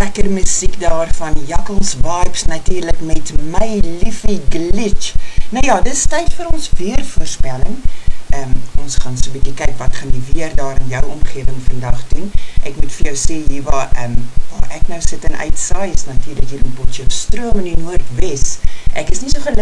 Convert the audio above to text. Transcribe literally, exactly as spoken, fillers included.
lekker muziek daar van Jakkels Vibes natuurlijk met My Liefie Glitch. Nou ja, dit is tyd vir ons weervoorspelling. Um, ons gaan so bykie kyk wat gaan die weer daar in jou omgeving vandag doen. Ek moet vir jou sê, hier waar, um, waar ek nou sit en uitsaai, is natuurlijk hier in Potchefstroom in die Noordwes. Ek is nie so gelukkig